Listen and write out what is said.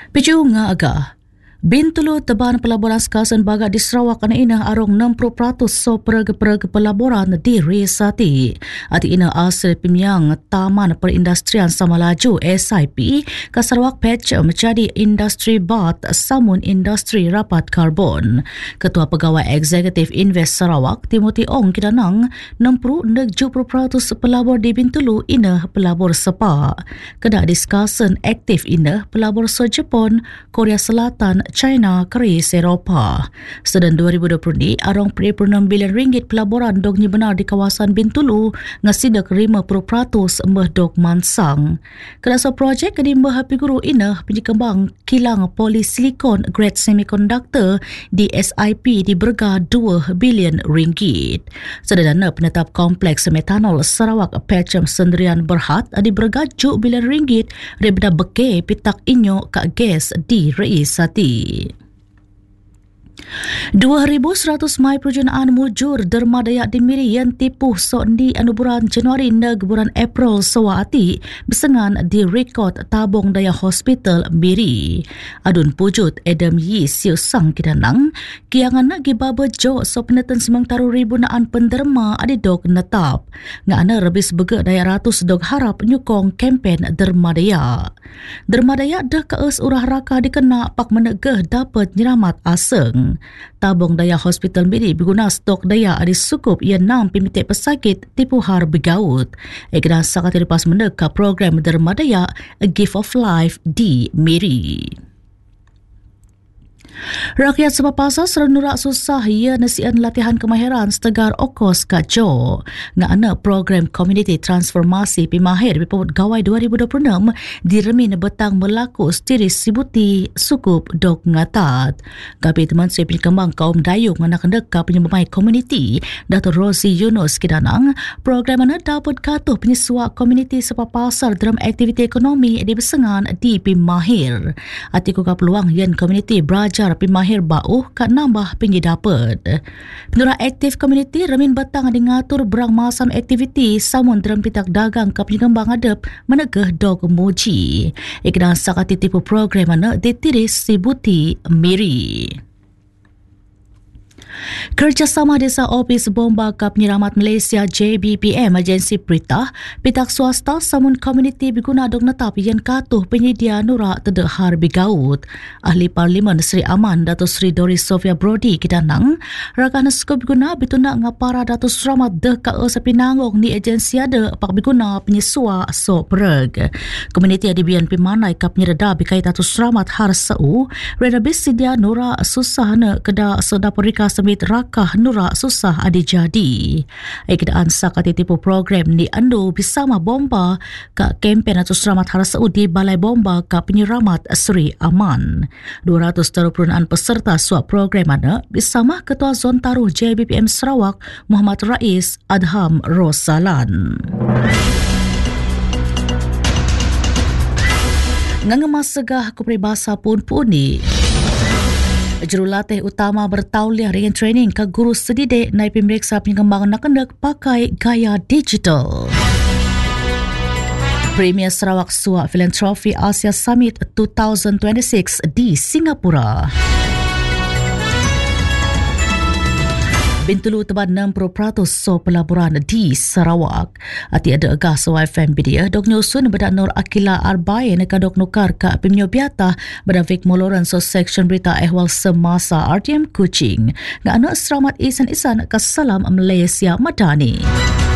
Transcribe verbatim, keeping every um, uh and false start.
Piju nga aga. Bintulu teban pelaburan sekasan bagat di Sarawak ana ina arong enam puluh peratus so pereg-pereg pelaburan di Risati. Ati ina asal pimyang Taman Perindustrian Samalaju S I P ke Sarawak Patch menjadi industri bat samun industri rapat karbon. Ketua Pegawai Eksekutif Invest Sarawak Timothy Ong kidanang enam puluh hingga tujuh puluh peratus pelabur di Bintulu ina pelabur sepa. Kedak diskasen aktif ina pelabur so Jepun, Korea Selatan, China, Keris, Eropah. Sedang dua ribu dua puluh ni, arong tiga puluh enam bilion ringgit pelaburan dog ni benar di kawasan Bintulu ngasidak lima puluh peratus embah dog mansang. Kelasa projek kini embah api guru ina penyekembang kilang polisilikon grade semiconductor di S I P di berga dua bilion ringgit. Sedang penetap kompleks metanol Sarawak Pecem Sendirian Berhad di berga tujuh bilion ringgit daripada beke pitak inyo kak gas di Risati. dua ribu seratus mai perjunaan mujur derma Dayak di Miri yang tipuh sok di anuburan Januari neg bulan April sawati besengan di rekod tabung daya hospital Miri. Adun pujut Adam Yi Siu Sang kidanang kiangan nak gibaba jo so peneten semang taru ribu naan penderma adi dog netap. Ngana rebis bege daya ratus dog harap nyukong kempen derma Dayak. Derma Dayak dah kees urah raka dikena pak menegeh dapat nyeramat aseng. Tabung daya hospital Miri berguna stok daya adi sukup ia enam pimitik pesakit tipu har begaut. Ekdan sakat lepas meneka program derma Dayak A Gift of Life di Miri. Rakyat sepapasa serenurak susah ia nasian latihan kemahiran setegar okos kat Jo. Ngana program Community Transformasi Pimahir Bipawut Gawai dua ribu dua puluh enam diremin betang berlaku setiri sibuti sukup dok ngatat. Gapi teman saya penyekembang kaum dayung anak kendeka penyembamai komuniti Dato' Rosie Yunus kidanang program mana dapat katuh penyesuak komuniti sepapasar dalam aktiviti ekonomi di besengan di Pimahir. Atiku ka peluang yang komuniti belajar Pimahir bauh kat nambah pinggir dapat. Penura aktif komuniti remin batang di ngatur berang masam aktiviti samun dalam pitak dagang ke penyekembang adep menegeh dog moji. Ikdan sakati tipu program mana ditiris sibuti Miri. Kerjasama Desa Opis Bomba ke Penyelamat Malaysia J B P M Agensi Peritah pitak swasta samun komuniti berguna dog netap yang katuh penyedia nurak tedek har bigaut. Ahli Parlimen Sri Aman Dato' Sri Doris Sofia Brody kidanang rakan skup berguna bitunak ngapara Dato' Seramat deh ka sepi nangong ni agensi ada pak berguna penyesua so pereg. Komuniti di bian pimanai kap nyereda bikai Dato' Seramat har seu reda bis sedia nurak susah ne keda sedapur rika semit rakah nurak susah adi jadi. Ikdaan sakati tipu program ni andu bersama bomba ke kempen Dato' Seramat har seu di Balai Bomba ke Penyeramat Sri Aman. dua ratus tiga puluh enam peserta suap program ada bersama Ketua Zon Taruh J B P M Sarawak Muhammad Rais Adham Rosalan. Ngangemas segah kupribasa pun puni. Jurulatih utama bertauliah dengan training ke guru sedidik naik pemeriksa pengembangan nak hendak pakai gaya digital. Premier Sarawak Suak Philanthropy Asia Summit dua ribu dua puluh enam di Singapura. Bintulu teban enam puluh peratus so pelaburan di Sarawak. Ati ada agah so F M B dia dok nyusun bedak Nur Akila Arbain ka dok nukar ka pimnyo biata bedak Vic Moloran so section berita ehwal semasa R T M Kuching. Nga anak Seramat Isan Isan ka Salam Malaysia Madani.